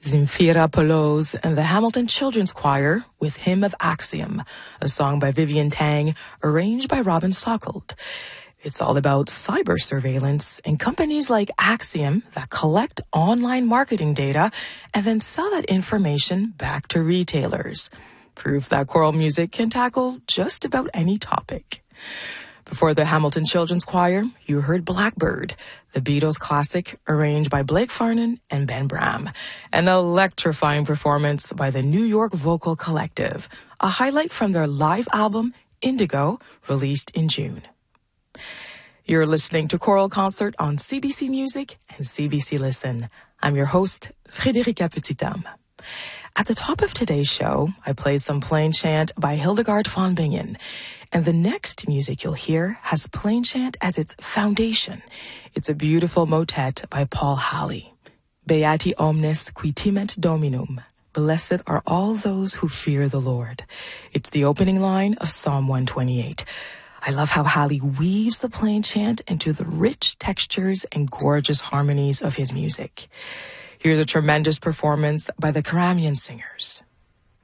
Zinfira Pelouse and the Hamilton Children's Choir with Hymn of Axiom, a song by Vivian Tang, arranged by Robin Sockold. It's all about cyber surveillance and companies like Axiom that collect online marketing data and then sell that information back to retailers. Proof that choral music can tackle just about any topic. Before the Hamilton Children's Choir, you heard Blackbird, the Beatles classic arranged by Blake Farnan and Ben Bram, an electrifying performance by the New York Vocal Collective, a highlight from their live album Indigo, released in June. You're listening to Choral Concert on CBC Music and CBC Listen. I'm your host, Frédérica Petithomme. At the top of today's show, I played some plain chant by Hildegard von Bingen. And the next music you'll hear has plain chant as its foundation. It's a beautiful motet by Paul Halley. Beati omnes qui timent Dominum. Blessed are all those who fear the Lord. It's the opening line of Psalm 128. I love how Halley weaves the plain chant into the rich textures and gorgeous harmonies of his music. Here's a tremendous performance by the Karamian Singers.